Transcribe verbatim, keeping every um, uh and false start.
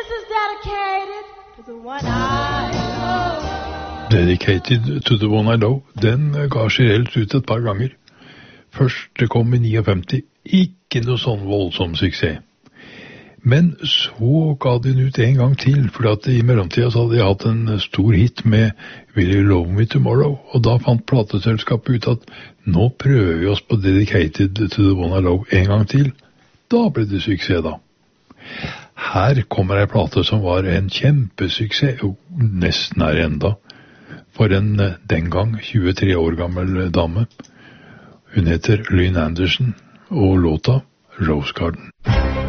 This is dedicated to the one I love. Dedicated to the one I love, den ga seg helt ut et par ganger. Først det kom i femtini, ikke noe sånn voldsom suksess. Men så ga den ut en gang til, for at i mellomtida så hadde jeg hatt en stor hit med Will You Love Me Tomorrow, og da fant plateselskapet ut at nå prøver vi oss på Dedicated to the One I Love en gang til. Da ble det suksess da. Her kommer en plate som var en kjempesuksess, og nesten er enda, for en den gang tjuetre år gammel dame. Hun heter Lynn Anderson, og låta Rose Garden.